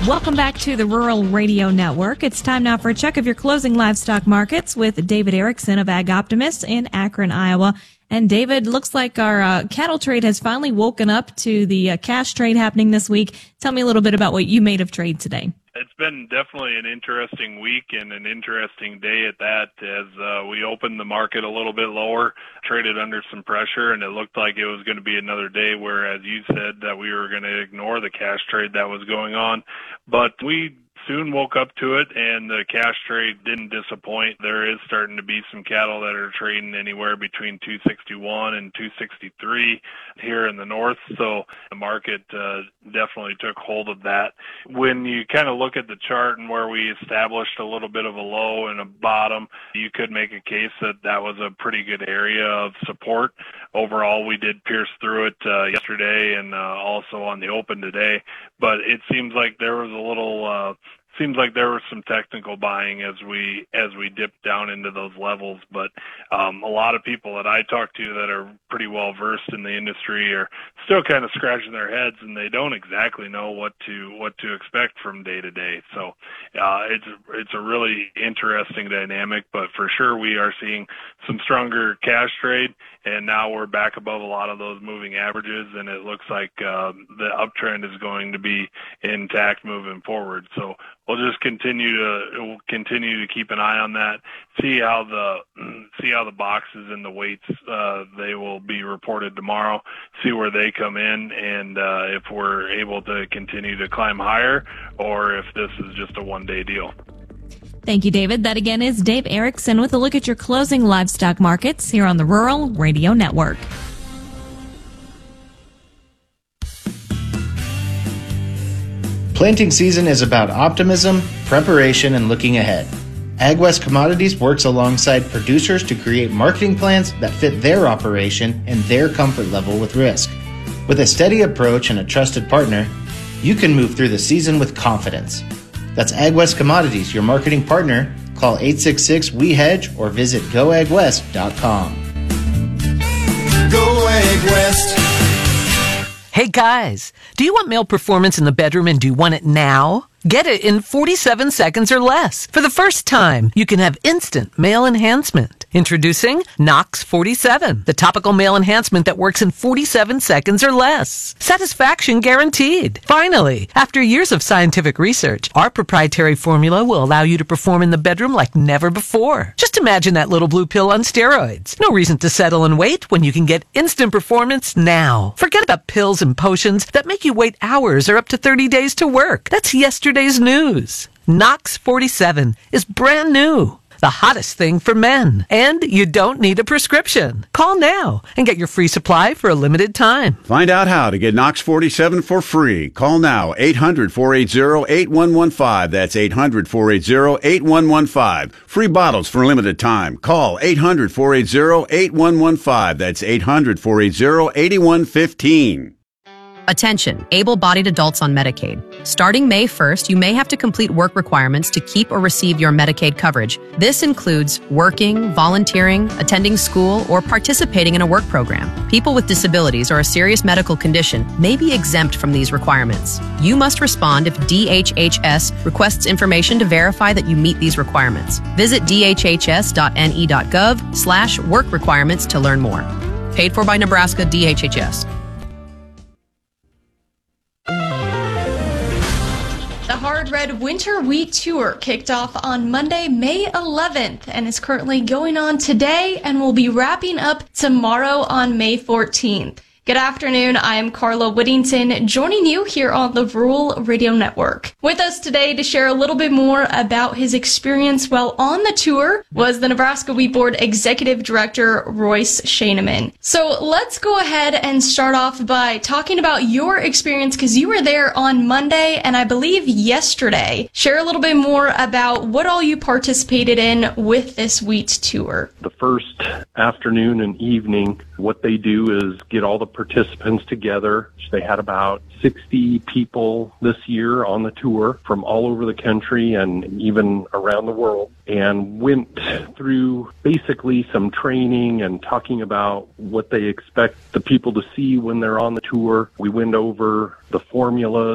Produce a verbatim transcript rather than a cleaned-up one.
Welcome back to the Rural Radio Network. It's time now for a check of your closing livestock markets with David Erickson of Ag Optimist in Akron, Iowa. And David, looks like our uh, cattle trade has finally woken up to the uh, cash trade happening this week. Tell me a little bit about what you made of trade today. It's been definitely an interesting week and an interesting day at that as uh, we opened the market a little bit lower, traded under some pressure, and it looked like it was going to be another day where, as you said, that we were going to ignore the cash trade that was going on. But we soon woke up to it, and the cash trade didn't disappoint. There is starting to be some cattle that are trading anywhere between two sixty-one and two sixty-three here in the north, so the market uh, definitely took hold of that. When you kind of look at the chart and where we established a little bit of a low and a bottom, you could make a case that that was a pretty good area of support. Overall, we did pierce through it uh, yesterday and uh, also on the open today, but it seems like there was a little uh, Seems like there was some technical buying as we as we dipped down into those levels, but um, a lot of people that I talk to that are pretty well versed in the industry are still kind of scratching their heads, and they don't exactly know what to what to expect from day to day. So uh, it's it's a really interesting dynamic, but for sure we are seeing some stronger cash trade, and now we're back above a lot of those moving averages, and it looks like uh, the uptrend is going to be intact moving forward. So we'll just continue to we'll continue to keep an eye on that, see how the see how the boxes and the weights uh, they will be reported tomorrow, see where they come in, and uh, if we're able to continue to climb higher or if this is just a one-day deal. Thank you, David. That again is Dave Erickson with a look at your closing livestock markets here on the Rural Radio Network. Planting season is about optimism, preparation, and looking ahead. AgWest Commodities works alongside producers to create marketing plans that fit their operation and their comfort level with risk. With a steady approach and a trusted partner, you can move through the season with confidence. That's AgWest Commodities, your marketing partner. Call eight six six, W E hedge or visit go ag west dot com. Go AgWest. Hey guys, do you want male performance in the bedroom and do you want it now? Get it in forty-seven seconds or less. For the first time, you can have instant male enhancement. Introducing Nox forty-seven, the topical male enhancement that works in forty-seven seconds or less. Satisfaction guaranteed. Finally, after years of scientific research, our proprietary formula will allow you to perform in the bedroom like never before. Just imagine that little blue pill on steroids. No reason to settle and wait when you can get instant performance now. Forget about pills and potions that make you wait hours or up to thirty days to work. That's yesterday's news. Nox forty-seven is brand new. The hottest thing for men. And you don't need a prescription. Call now and get your free supply for a limited time. Find out how to get Nox forty-seven for free. Call now, eight hundred, four eight zero, eight one one five. That's eight hundred, four eight zero, eight one one five. Free bottles for a limited time. Call eight hundred, four eight zero, eight one one five. That's eight hundred, four eight zero, eight one one five. Attention, able-bodied adults on Medicaid. Starting May first, you may have to complete work requirements to keep or receive your Medicaid coverage. This includes working, volunteering, attending school, or participating in a work program. People with disabilities or a serious medical condition may be exempt from these requirements. You must respond if D H H S requests information to verify that you meet these requirements. Visit d h h s dot n e dot gov slash work requirements to learn more. Paid for by Nebraska D H H S. The Hard Red Winter Wheat Tour kicked off on Monday, May eleventh, and is currently going on today and will be wrapping up tomorrow on May fourteenth. Good afternoon, I am Carla Whittington, joining you here on the Rural Radio Network. With us today to share a little bit more about his experience while on the tour was the Nebraska Wheat Board Executive Director, Royce Schaineman. So let's go ahead and start off by talking about your experience, because you were there on Monday and I believe yesterday. Share a little bit more about what all you participated in with this wheat tour. The first afternoon and evening, what they do is get all the participants together. They had about sixty people this year on the tour from all over the country and even around the world, and went through basically some training and talking about what they expect the people to see when they're on the tour. We went over the formulas